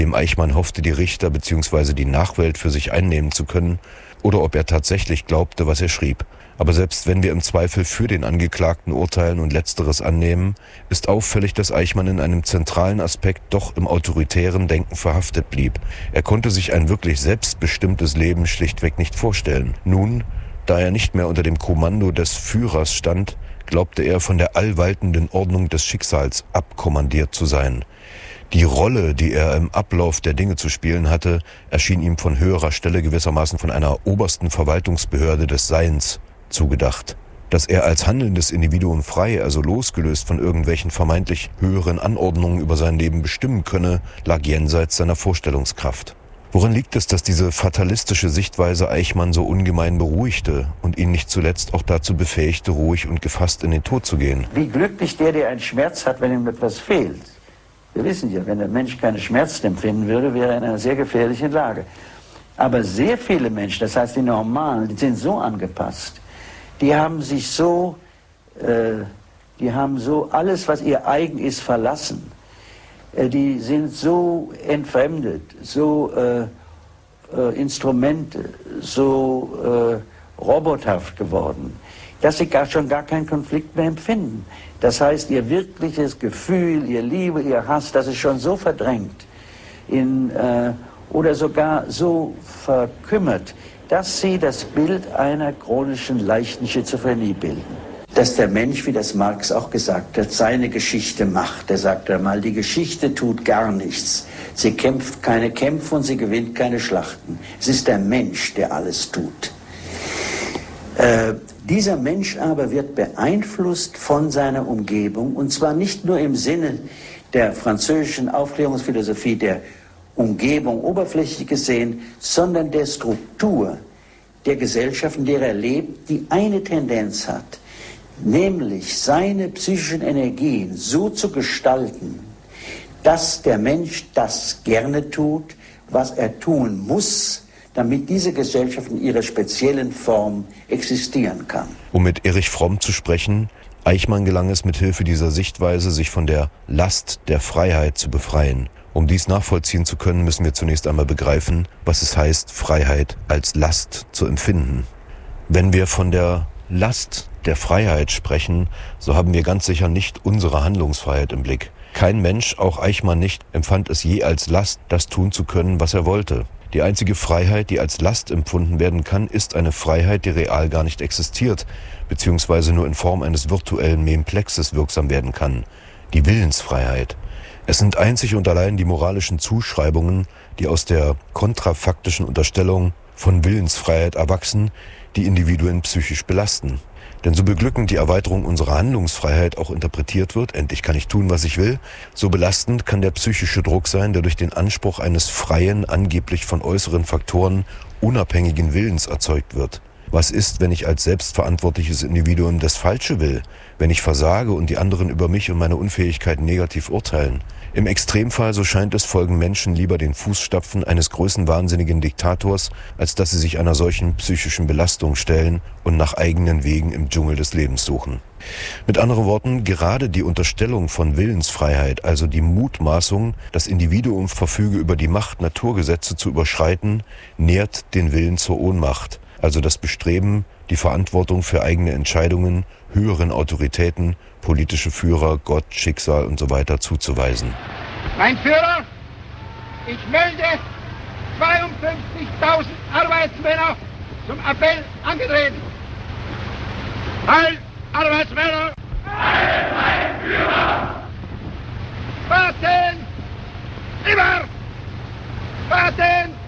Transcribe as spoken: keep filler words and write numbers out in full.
dem Eichmann hoffte, die Richter bzw. die Nachwelt für sich einnehmen zu können, oder ob er tatsächlich glaubte, was er schrieb. Aber selbst wenn wir im Zweifel für den Angeklagten urteilen und Letzteres annehmen, ist auffällig, dass Eichmann in einem zentralen Aspekt doch im autoritären Denken verhaftet blieb. Er konnte sich ein wirklich selbstbestimmtes Leben schlichtweg nicht vorstellen. Nun, da er nicht mehr unter dem Kommando des Führers stand, glaubte er, von der allwaltenden Ordnung des Schicksals abkommandiert zu sein. Die Rolle, die er im Ablauf der Dinge zu spielen hatte, erschien ihm von höherer Stelle gewissermaßen von einer obersten Verwaltungsbehörde des Seins zugedacht. Dass er als handelndes Individuum frei, also losgelöst von irgendwelchen vermeintlich höheren Anordnungen über sein Leben bestimmen könne, lag jenseits seiner Vorstellungskraft. Worin liegt es, dass diese fatalistische Sichtweise Eichmann so ungemein beruhigte und ihn nicht zuletzt auch dazu befähigte, ruhig und gefasst in den Tod zu gehen? Wie glücklich der, der einen Schmerz hat, wenn ihm etwas fehlt. Wir wissen ja, wenn der Mensch keine Schmerzen empfinden würde, wäre er in einer sehr gefährlichen Lage. Aber sehr viele Menschen, das heißt die Normalen, die sind so angepasst, die haben sich so, äh, die haben so alles, was ihr eigen ist, verlassen. Äh, die sind so entfremdet, so äh, äh, Instrumente, so äh, robothaft geworden, dass sie gar schon gar keinen Konflikt mehr empfinden. Das heißt, ihr wirkliches Gefühl, ihr Liebe, ihr Hass, das ist schon so verdrängt in, äh, oder sogar so verkümmert, dass sie das Bild einer chronischen leichten Schizophrenie bilden. Dass der Mensch, wie das Marx auch gesagt hat, seine Geschichte macht. Er sagt einmal, die Geschichte tut gar nichts. Sie kämpft keine Kämpfe und sie gewinnt keine Schlachten. Es ist der Mensch, der alles tut. Äh, dieser Mensch aber wird beeinflusst von seiner Umgebung, und zwar nicht nur im Sinne der französischen Aufklärungsphilosophie der Umgebung oberflächlich gesehen, sondern der Struktur der Gesellschaft, in der er lebt, die eine Tendenz hat, nämlich seine psychischen Energien so zu gestalten, dass der Mensch das gerne tut, was er tun muss, damit diese Gesellschaft in ihrer speziellen Form existieren kann. Um mit Erich Fromm zu sprechen, Eichmann gelang es mit Hilfe dieser Sichtweise, sich von der Last der Freiheit zu befreien. Um dies nachvollziehen zu können, müssen wir zunächst einmal begreifen, was es heißt, Freiheit als Last zu empfinden. Wenn wir von der Last der Freiheit sprechen, so haben wir ganz sicher nicht unsere Handlungsfreiheit im Blick. Kein Mensch, auch Eichmann nicht, empfand es je als Last, das tun zu können, was er wollte. Die einzige Freiheit, die als Last empfunden werden kann, ist eine Freiheit, die real gar nicht existiert, beziehungsweise nur in Form eines virtuellen Memplexes wirksam werden kann. Die Willensfreiheit. Es sind einzig und allein die moralischen Zuschreibungen, die aus der kontrafaktischen Unterstellung von Willensfreiheit erwachsen, die Individuen psychisch belasten. Denn so beglückend die Erweiterung unserer Handlungsfreiheit auch interpretiert wird, endlich kann ich tun, was ich will, so belastend kann der psychische Druck sein, der durch den Anspruch eines freien, angeblich von äußeren Faktoren unabhängigen Willens erzeugt wird. Was ist, wenn ich als selbstverantwortliches Individuum das Falsche will, wenn ich versage und die anderen über mich und meine Unfähigkeiten negativ urteilen? Im Extremfall, so scheint es, folgen Menschen lieber den Fußstapfen eines größenwahnsinnigen Diktators, als dass sie sich einer solchen psychischen Belastung stellen und nach eigenen Wegen im Dschungel des Lebens suchen. Mit anderen Worten, gerade die Unterstellung von Willensfreiheit, also die Mutmaßung, das Individuum verfüge über die Macht, Naturgesetze zu überschreiten, nährt den Willen zur Ohnmacht, also das Bestreben, die Verantwortung für eigene Entscheidungen höheren Autoritäten, politische Führer, Gott, Schicksal und so weiter zuzuweisen. Mein Führer, ich melde zweiundfünfzigtausend Arbeitsmänner zum Appell angetreten. Halt, Arbeitsmänner! Halt, mein Führer! Warten! Immer! Warten!